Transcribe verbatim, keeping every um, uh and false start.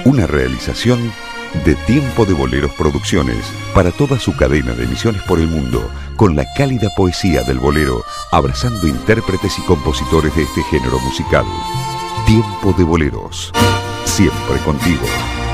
Una realización de Tiempo de Boleros Producciones para toda su cadena de emisiones por el mundo, con la cálida poesía del bolero, abrazando intérpretes y compositores de este género musical. Tiempo de Boleros, siempre contigo.